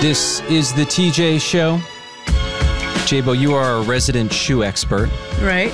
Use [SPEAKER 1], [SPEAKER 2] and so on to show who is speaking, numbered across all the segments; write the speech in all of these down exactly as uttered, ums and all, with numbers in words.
[SPEAKER 1] This is the T J Show. J-Bo, you are a resident shoe expert.
[SPEAKER 2] Right.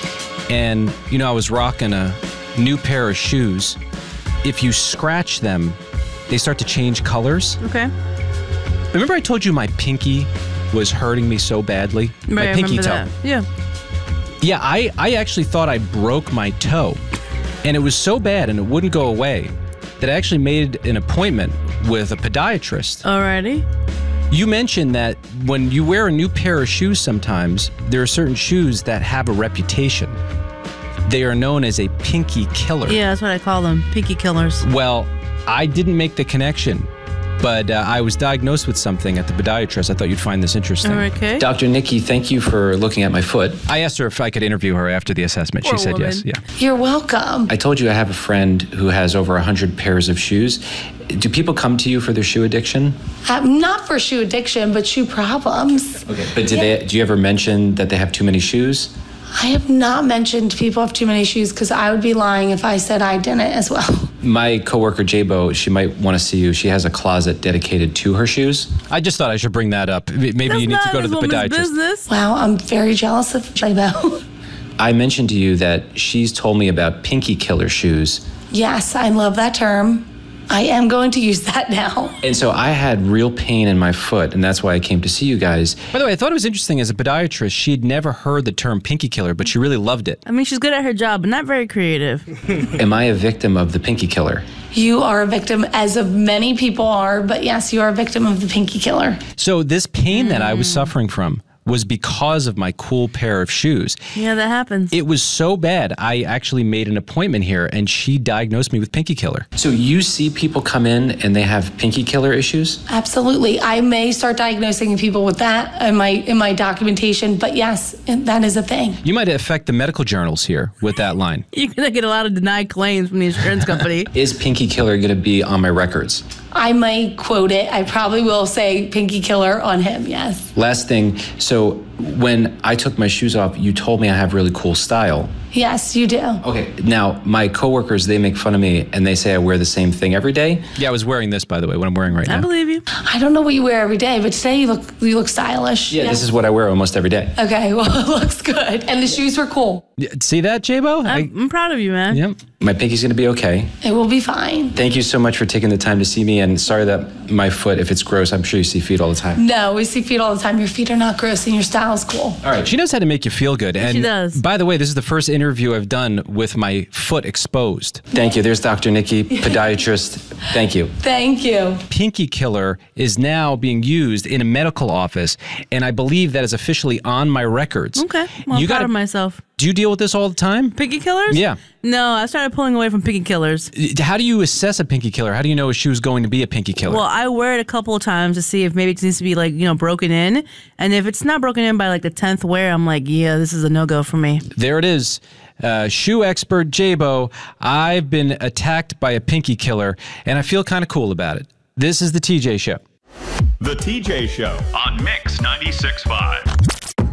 [SPEAKER 1] And, you know, I was rocking a new pair of shoes. If you scratch them, they start to change colors.
[SPEAKER 2] Okay.
[SPEAKER 1] Remember I told you my pinky was hurting me so badly?
[SPEAKER 2] Right,
[SPEAKER 1] my
[SPEAKER 2] I
[SPEAKER 1] pinky
[SPEAKER 2] remember
[SPEAKER 1] toe.
[SPEAKER 2] that. Yeah.
[SPEAKER 1] Yeah, I, I actually thought I broke my toe. And it was so bad and it wouldn't go away that I actually made an appointment with a podiatrist.
[SPEAKER 2] Alrighty.
[SPEAKER 1] You mentioned that when you wear a new pair of shoes sometimes, there are certain shoes that have a reputation. They are known as a pinky killer.
[SPEAKER 2] Yeah, that's what I call them. Pinky killers.
[SPEAKER 1] Well, I didn't make the connection, but uh, I was diagnosed with something at the podiatrist. I thought you'd find this interesting.
[SPEAKER 2] Okay.
[SPEAKER 3] Doctor Nikki, thank you for looking at my foot.
[SPEAKER 1] I asked her if I could interview her after the assessment.
[SPEAKER 2] Poor
[SPEAKER 1] she said
[SPEAKER 2] woman.
[SPEAKER 1] yes. Yeah.
[SPEAKER 4] You're welcome.
[SPEAKER 3] I told you I have a friend who has over one hundred pairs of shoes. Do people come to you for their shoe addiction?
[SPEAKER 4] Uh, not for shoe addiction, but shoe problems.
[SPEAKER 3] Okay. But do,
[SPEAKER 4] Yeah.
[SPEAKER 3] they, do you ever mention that they have too many shoes?
[SPEAKER 4] I have not mentioned people have too many shoes because I would be lying if I said I didn't as well.
[SPEAKER 3] My coworker, J-Bo, she might want to see you. She has a closet dedicated to her shoes.
[SPEAKER 1] I just thought I should bring that up. Maybe
[SPEAKER 2] That's
[SPEAKER 1] you need
[SPEAKER 2] not
[SPEAKER 1] to go to
[SPEAKER 2] this
[SPEAKER 1] the
[SPEAKER 2] woman's
[SPEAKER 1] podiatrist.
[SPEAKER 2] business.
[SPEAKER 4] Wow, I'm very jealous of J-Bo.
[SPEAKER 3] I mentioned to you that she's told me about pinky killer shoes.
[SPEAKER 4] Yes, I love that term. I am going to use that now.
[SPEAKER 3] And so I had real pain in my foot, and that's why I came to see you guys.
[SPEAKER 1] By the way, I thought it was interesting as a podiatrist, she'd never heard the term pinky killer, but she really loved it.
[SPEAKER 2] I mean, she's good at her job, but not very creative.
[SPEAKER 3] Am I a victim of the pinky killer?
[SPEAKER 4] You are a victim, as of many people are, but yes, you are a victim of the pinky killer.
[SPEAKER 1] So this pain that I was suffering from was because of my cool pair of shoes.
[SPEAKER 2] Yeah, that happens.
[SPEAKER 1] It was so bad, I actually made an appointment here, and she diagnosed me with pinky killer.
[SPEAKER 3] So you see people come in and they have pinky killer issues?
[SPEAKER 4] Absolutely. I may start diagnosing people with that in my in my documentation, but yes, that is a thing.
[SPEAKER 1] You might affect the medical journals here with that line.
[SPEAKER 2] You're going to get a lot of denied claims from the insurance company.
[SPEAKER 3] Is pinky killer going to be on my records?
[SPEAKER 4] I may quote it. I probably will say pinky killer on him, yes.
[SPEAKER 3] Last thing, so when I took my shoes off, you told me I have really cool style.
[SPEAKER 4] Yes, you do.
[SPEAKER 3] Okay, now my coworkers, they make fun of me and they say I wear the same thing every day.
[SPEAKER 1] Yeah, I was wearing this, by the way, what I'm wearing right
[SPEAKER 2] I
[SPEAKER 1] now.
[SPEAKER 2] believe you.
[SPEAKER 4] I don't know what you wear every day, but today you look you look stylish.
[SPEAKER 3] Yeah, this is what I wear almost every day.
[SPEAKER 4] Okay, well, it looks good. And the shoes were cool.
[SPEAKER 1] Yeah, see that, J-Bo? I-
[SPEAKER 2] I'm, I'm proud of you, man.
[SPEAKER 1] Yep.
[SPEAKER 3] My pinky's gonna be okay.
[SPEAKER 4] It will be fine.
[SPEAKER 3] Thank you so much for taking the time to see me, and sorry that my foot, if it's gross, I'm sure you see feet all the time.
[SPEAKER 4] No, we see feet all the time. Your feet are not gross and your style's cool.
[SPEAKER 3] All right.
[SPEAKER 1] She knows how to make you feel good. And
[SPEAKER 2] She does.
[SPEAKER 1] By the way, this is the first interview I've done with my foot exposed.
[SPEAKER 3] Thank you. There's Doctor Nikki, podiatrist. Thank you.
[SPEAKER 4] Thank you.
[SPEAKER 1] Pinky killer is now being used in a medical office, and I believe that is officially on my records.
[SPEAKER 2] Okay. Well, I'm
[SPEAKER 1] You
[SPEAKER 2] proud
[SPEAKER 1] gotta-
[SPEAKER 2] of myself.
[SPEAKER 1] Do you deal with this all the time?
[SPEAKER 2] Pinky killers?
[SPEAKER 1] Yeah.
[SPEAKER 2] No, I started pulling away from pinky killers.
[SPEAKER 1] How do you assess a pinky killer? How do you know a shoe's going to be a pinky killer?
[SPEAKER 2] Well, I wear it a couple of times to see if maybe it needs to be like, you know, broken in. And if it's not broken in by like the tenth wear, I'm like, yeah, this is a no-go for me.
[SPEAKER 1] There it is. Uh, shoe expert J-Bo. I've been attacked by a pinky killer, and I feel kind of cool about it. This is the T J Show.
[SPEAKER 5] The T J Show on Mix ninety-six point five.